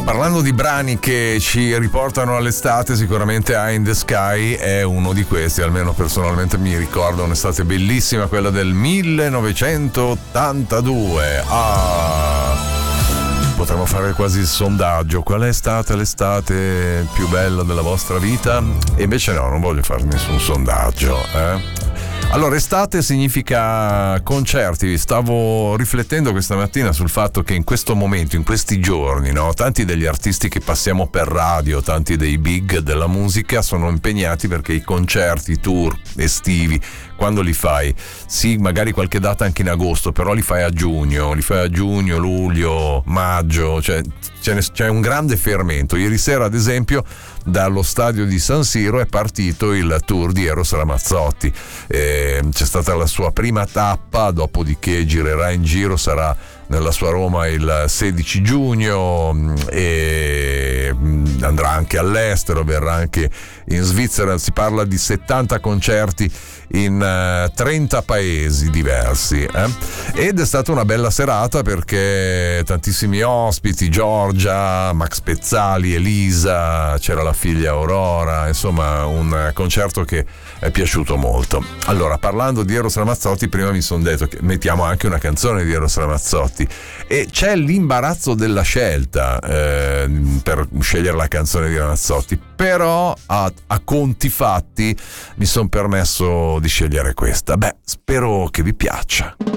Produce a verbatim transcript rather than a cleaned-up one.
Parlando di brani che ci riportano all'estate, sicuramente Eye in the Sky è uno di questi, almeno personalmente mi ricorda un'estate bellissima, quella del millenovecentottantadue. Ah, potremmo fare quasi il sondaggio: qual è stata l'estate più bella della vostra vita? E invece no, non voglio fare nessun sondaggio, eh? Allora, estate significa concerti. Stavo riflettendo questa mattina sul fatto che in questo momento, in questi giorni, no, tanti degli artisti che passiamo per radio, tanti dei big della musica sono impegnati perché i concerti, i tour estivi, quando li fai, sì, magari qualche data anche in agosto, però li fai a giugno, li fai a giugno, luglio, maggio, cioè c'è un grande fermento. Ieri sera, ad esempio, dallo stadio di San Siro è partito il tour di Eros Ramazzotti. Eh, c'è stata la sua prima tappa, dopodiché girerà in giro, sarà nella sua Roma il sedici giugno e andrà anche all'estero, verrà anche in Svizzera. Si parla di settanta concerti in uh, trenta paesi diversi, eh? Ed è stata una bella serata perché tantissimi ospiti, Giorgia, Max Pezzali, Elisa, c'era la figlia Aurora, insomma un concerto che è piaciuto molto. Allora, parlando di Eros Ramazzotti, prima mi sono detto che mettiamo anche una canzone di Eros Ramazzotti e c'è l'imbarazzo della scelta eh, per scegliere la canzone di Ramazzotti, però a, a conti fatti mi sono permesso di scegliere questa. Beh, spero che vi piaccia.